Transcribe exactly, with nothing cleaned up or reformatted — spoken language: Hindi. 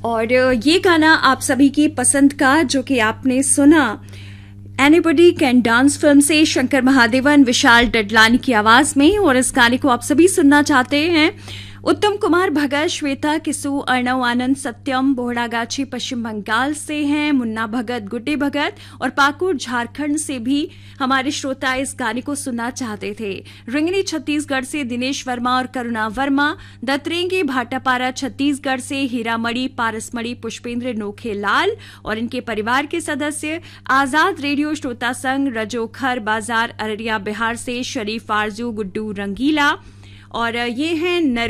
और ये गाना आप सभी की पसंद का जो कि आपने सुना एनीबॉडी कैन डांस फिल्म से शंकर महादेवन विशाल डडलानी की आवाज में। और इस गाने को आप सभी सुनना चाहते हैं उत्तम कुमार भगत, श्वेता किसु, अर्णव आनंद, सत्यम बोहड़ागाछी पश्चिम बंगाल से हैं, मुन्ना भगत, गुड्डे भगत और पाकुड़ झारखंड से भी हमारे श्रोता इस गाने को सुनना चाहते थे। रिंगनी छत्तीसगढ़ से दिनेश वर्मा और करुणा वर्मा, दतरेंगे भाटापारा छत्तीसगढ़ से हीरामणि, पारसमणि, पुष्पेंद्र नोखेलाल और इनके परिवार के सदस्य, आजाद रेडियो श्रोता संघ रजोखर बाजार अररिया बिहार से शरीफ आरजू, गुड्डू रंगीला और ये हैं